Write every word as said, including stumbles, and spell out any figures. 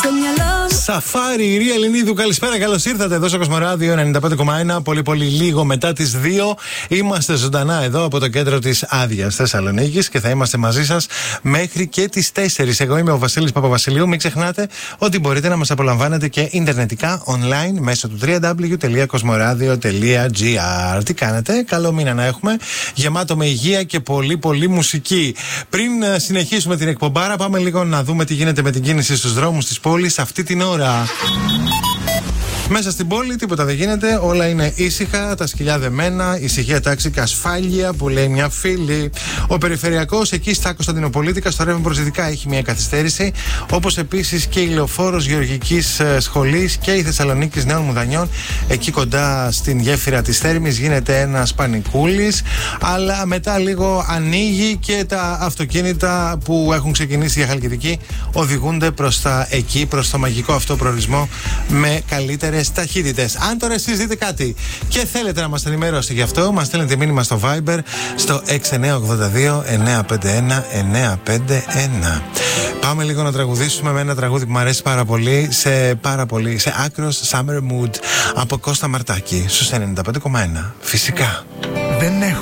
Σαφάρι, η Ρία Ελληνίδου, καλησπέρα, καλώς ήρθατε εδώ στο Κοσμοράδιο ενενήντα πέντε κόμμα ένα. Πολύ πολύ λίγο μετά τις δύο είμαστε ζωντανά εδώ από το κέντρο της άδειας Θεσσαλονίκης και θα είμαστε μαζί σας μέχρι και τις τέσσερις. Εγώ είμαι ο Βασίλης Παπαβασιλείου. Μην ξεχνάτε ότι μπορείτε να μας απολαμβάνετε και ιντερνετικά online μέσω του double-u double-u double-u τελεία κοσμοράδιο τελεία τζι άρ. Τι κάνετε, καλό μήνα να έχουμε, γεμάτο με υγεία και πολύ πολύ μουσική. Πριν συνεχίσουμε την εκπομπάρα, πάμε λίγο να δούμε τι γίνεται με την κίνηση στους δρόμους της πόλης αυτή την ώρα. Μέσα στην πόλη τίποτα δεν γίνεται, όλα είναι ήσυχα, τα σκυλιά δεμένα, ησυχία, τάξη και ασφάλεια που λέει μια φίλη. Ο περιφερειακός εκεί στα Κωνσταντινοπολίτικα στο ρεύμα προς δυτικά έχει μια καθυστέρηση, όπως επίσης και η Λεωφόρος Γεωργικής Σχολής και η Θεσσαλονίκης Νέων Μουδανιών. Εκεί κοντά στην γέφυρα της Θέρμης γίνεται ένας πανικούλης, αλλά μετά λίγο ανοίγει και τα αυτοκίνητα που έχουν ξεκινήσει για Χαλκιδική οδηγούνται προς τα εκεί, προς το μαγικό αυτό προορισμό με καλύτερη ταχύτητες. Αν τώρα εσείς δείτε κάτι και θέλετε να μας ενημερώσετε γι' αυτό, μας στέλνετε μήνυμα στο Viber στο έξι εννιά οκτώ δύο εννιά πέντε ένα εννιά πέντε ένα. Πάμε λίγο να τραγουδήσουμε με ένα τραγούδι που μου αρέσει πάρα πολύ, σε πάρα πολύ, σε άκρος summer mood, από Κώστα Μαρτάκη στους ενενήντα πέντε κόμμα ένα. Φυσικά. Δεν έχω